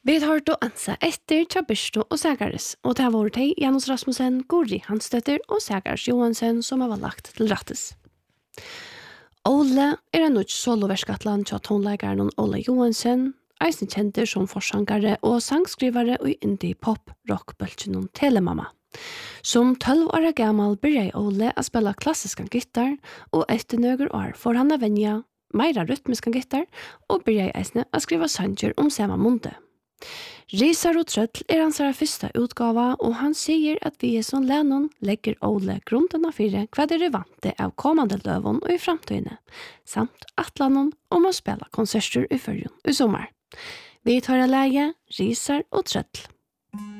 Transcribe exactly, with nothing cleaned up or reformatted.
Vi har hørt å ansa etter Tjabirsto og Sagaris, og det har vært de Janus Rasmussen, Guri Hansdøtter og Sagaris Johansen som har lagt til rattes. Ole er en nødt soloverskatland til tonleikeren Ole Johansen, eisen kjenter som forsangare og sangskrivare og indie-pop-rock-bølgen Telemamma. Som tolv år gammal begynte Ole å spille klassisk gitar, og etter nøger år får han å venja meira rytmisk gitar, og begynte eisne å skriva sanger om samme munde. Risar og trøtl er hans første utgava, og han sier at vi er som Lennon legger Ole grunden av fire hva det er vante av kommande løven og i framtøyene, samt atlanon om å spela konserter i fyrjun i sommar. Vi tar a leie Risar og trøtl.